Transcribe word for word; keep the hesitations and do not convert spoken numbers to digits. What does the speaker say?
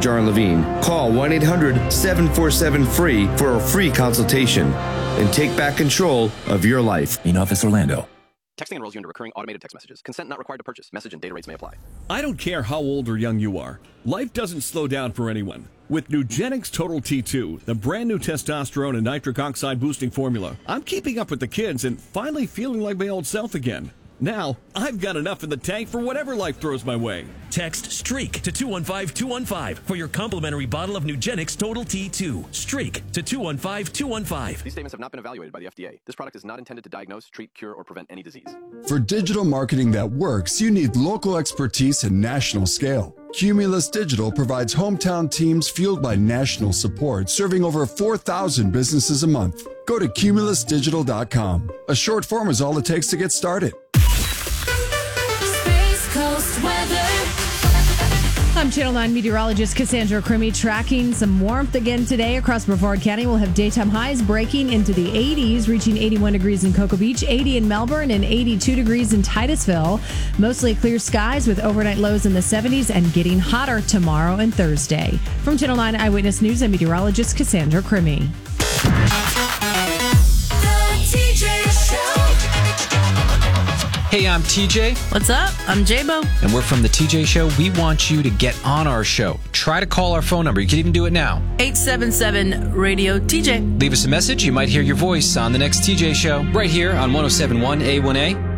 John Levine. Call one eight hundred seven four seven free for a free consultation and take back control of your life. In Office Orlando. Texting enrolls you into recurring automated text messages. Consent not required to purchase. Message and data rates may apply. I don't care how old or young you are. Life doesn't slow down for anyone. With Nugenix Total T two, the brand new testosterone and nitric oxide boosting formula, I'm keeping up with the kids and finally feeling like my old self again. Now, I've got enough in the tank for whatever life throws my way. Text STREAK to two one five two one five for your complimentary bottle of Nugenix Total T two. STREAK to two one five two one five. These statements have not been evaluated by the F D A. This product is not intended to diagnose, treat, cure, or prevent any disease. For digital marketing that works, you need local expertise and national scale. Cumulus Digital provides hometown teams fueled by national support, serving over four thousand businesses a month. Go to cumulus digital dot com. A short form is all it takes to get started. Space Coast weather. I'm Channel nine meteorologist Cassandra Crimmy, tracking some warmth again today across Brevard County. We'll have daytime highs breaking into the eighties, reaching eighty-one degrees in Cocoa Beach, eighty in Melbourne, and eighty-two degrees in Titusville. Mostly clear skies with overnight lows in the seventies and getting hotter tomorrow and Thursday. From Channel nine Eyewitness News, I'm meteorologist Cassandra Crimmy. The T J Show. Hey, I'm T J. What's up? I'm J-Bo. And we're from The T J Show. We want you to get on our show. Try to call our phone number. You can even do it now. eight seven seven radio T J. Leave us a message. You might hear your voice on the next T J Show right here on one oh seven point one A one A.